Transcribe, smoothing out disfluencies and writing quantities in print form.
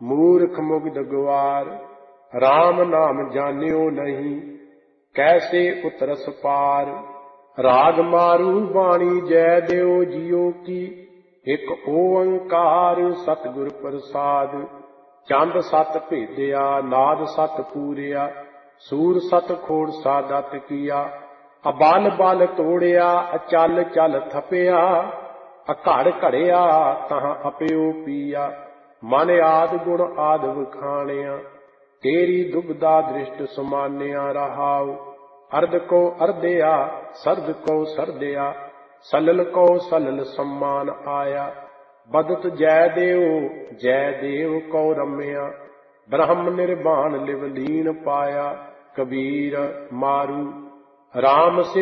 मूर्ख मुग्ध गुआर। राम नाम जान्यो नहीं, कैसे उतरस पार। राग मारू बाणी जय देव जियो की, एक ओंकार सतगुर प्रसाद। चंद सत भेदिया, नाद सत पूरिया, सूर सत खोड़ सादत किया। अबल बल तोड़िया, अचल चल थपिया, अघड़ घड़िया तहां अपियो पिया। मन आद गुण आद वखाणिया, तेरी दुबदा दृष्ट समान्या रहाओ। अर्ध को अर्धया, सर्द को सर्दया, सलल को सलल सम्मान आया। बदत जय देव को रम्या, ब्रह्म निर्वाण लिवलीन पाया। कबीर मारू राम से